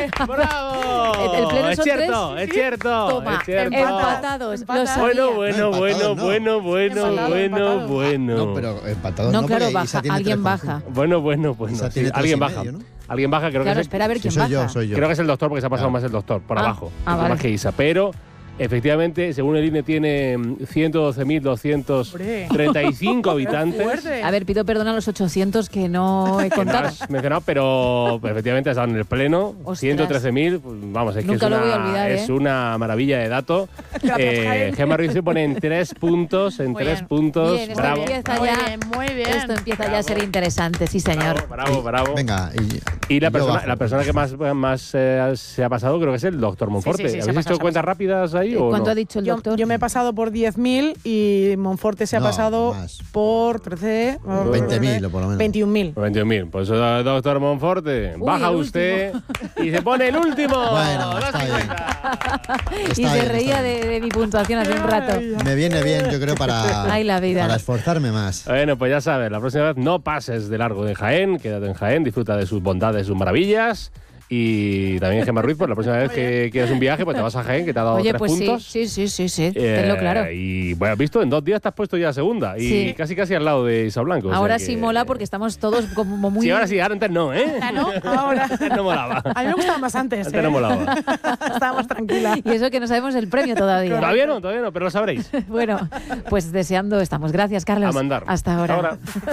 ¡Bravo! El pleno es son cierto, tres. es cierto. Toma, es cierto. empatados. Lo sabía. Bueno. No, pero empatados No, no, claro, porque baja. Isa tiene Alguien 3,5. baja. Bueno. Isa Sí, tiene alguien 3,5, baja. ¿no? Alguien baja, creo Claro, que espera a ver Sí, quién soy baja. yo. Creo que es el doctor, porque se ha pasado Claro. más el doctor, por abajo. vale. Más que Isa. Pero, efectivamente, según el INE, tiene 112.235 habitantes. Fuerte. A ver, pido perdón a los 800 que no he Que no contado. has mencionado, pero efectivamente has dado en el pleno. Ostras. 113.000, pues, vamos, es que Nunca lo voy a olvidar, es una maravilla de dato. Gemma Ruiz se pone en 3 puntos, Muy bien. Bien, esto bravo. empieza Muy ya. bien, muy bien. Esto empieza ya a ser interesante, sí, señor. Bravo. Venga, Y la yo persona, bajo. la persona que más se ha pasado creo que es el doctor Monforte. sí, se ha ¿Habéis pasado, hecho cuentas rápidas ahí o ¿Cuánto no? ha dicho el Yo doctor? me he pasado por 10.000 y Monforte se ha No, pasado más. por 13... 20.000 o por lo menos. 21.000. 21.000. Pues doctor Monforte, Uy, baja el usted y se pone el último. Bueno, está bien. Y Está se bien, reía está bien. de mi puntuación hace un rato. Me viene bien, yo creo, para Ay, la vida. esforzarme más. Bueno, pues ya sabes, la próxima vez no pases de largo de Jaén, quédate en Jaén, disfruta de sus bondades, sus maravillas. Y también Gemma Ruiz, pues la próxima vez que quieras un viaje, pues te vas a Jaén, que te ha dado Oye, 3 pues puntos. sí, tenlo claro. Y bueno, has visto, en 2 días te has puesto ya segunda. Y Sí. casi al lado de Isa Blanco. o sea Ahora que- sí mola porque estamos todos como muy... Sí, ahora sí, ahora antes no, ¿eh? ¿No? Ahora. Antes no molaba. A mí me gustaba más antes. Antes no molaba. Estaba más tranquila. Y eso que no sabemos el premio todavía. Todavía no, pero lo sabréis. Bueno, pues deseando estamos. Gracias, Carlos. A mandar. Hasta ahora. Hasta ahora.